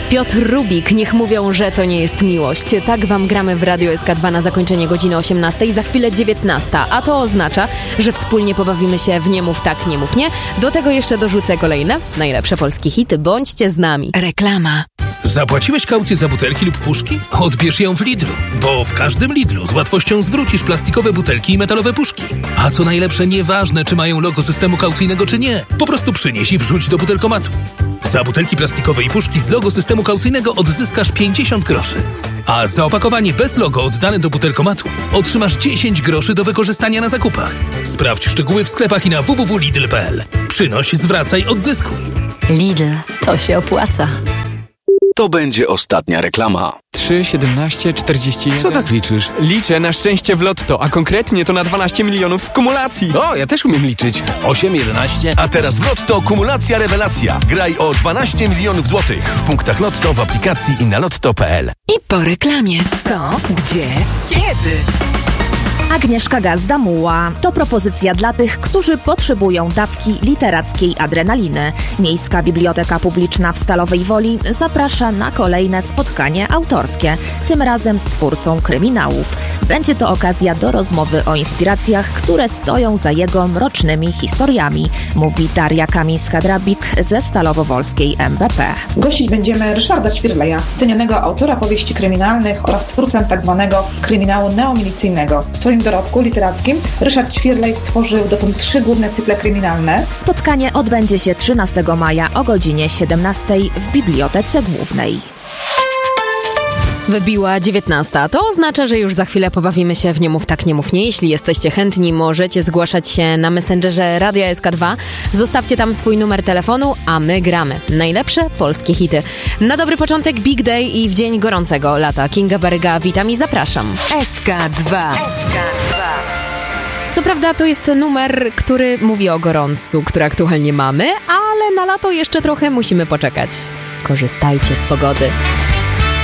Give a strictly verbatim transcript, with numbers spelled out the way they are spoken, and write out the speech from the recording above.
Piotr Rubik, niech mówią, że to nie jest miłość. Tak wam gramy w Radio S K dwa na zakończenie godziny osiemnastej, za chwilę dziewiętnasta, a to oznacza, że wspólnie pobawimy się w Nie mów tak, nie mów nie. Do tego jeszcze dorzucę kolejne najlepsze polskie hity. Bądźcie z nami. Reklama. Zapłaciłeś kaucję za butelki lub puszki? Odbierz ją w Lidlu, bo w każdym Lidlu z łatwością zwrócisz plastikowe butelki i metalowe puszki. A co najlepsze, nieważne czy mają logo systemu kaucyjnego czy nie, po prostu przynieś i wrzuć do butelkomatu. Za butelki plastikowe i puszki z logo systemu kaucyjnego odzyskasz pięćdziesiąt groszy. A za opakowanie bez logo oddane do butelkomatu otrzymasz dziesięć groszy do wykorzystania na zakupach. Sprawdź szczegóły w sklepach i na w w w kropka lidl kropka p l. Przynoś, zwracaj, odzyskuj. Lidl, to się opłaca. To będzie ostatnia reklama. trzy, siedemnaście, czterdzieści jeden. Co tak liczysz? Liczę na szczęście w lotto, a konkretnie to na dwanaście milionów w kumulacji. O, ja też umiem liczyć. osiem, jedenaście. A teraz w Lotto kumulacja rewelacja. Graj o dwanaście milionów złotych w punktach Lotto, w aplikacji i na lotto kropka p l. I po reklamie. Co? Gdzie? Kiedy? Agnieszka Gazda-Muła. To propozycja dla tych, którzy potrzebują dawki literackiej adrenaliny. Miejska Biblioteka Publiczna w Stalowej Woli zaprasza na kolejne spotkanie autorskie, tym razem z twórcą kryminałów. Będzie to okazja do rozmowy o inspiracjach, które stoją za jego mrocznymi historiami, mówi Daria Kamińska-Drabik ze Stalowowolskiej M B P. Gościć będziemy Ryszarda Ćwirleja, cenionego autora powieści kryminalnych oraz twórcę tzw. kryminału neomilicyjnego. W swoim dorobku literackim Ryszard Ćwirlej stworzył dotąd trzy główne cykle kryminalne. Spotkanie odbędzie się trzynastego maja o godzinie siedemnastej w Bibliotece Głównej. Wybiła dziewiętnasta. To oznacza, że już za chwilę pobawimy się w Nie mów tak, nie mów nie. Jeśli jesteście chętni, możecie zgłaszać się na Messengerze Radia S K dwa. Zostawcie tam swój numer telefonu, a my gramy. Najlepsze polskie hity. Na dobry początek Big Day i w dzień gorącego lata. Kinga Baryga, witam i zapraszam. S K dwa. Co prawda to jest numer, który mówi o gorącu, który aktualnie mamy, ale na lato jeszcze trochę musimy poczekać. Korzystajcie z pogody.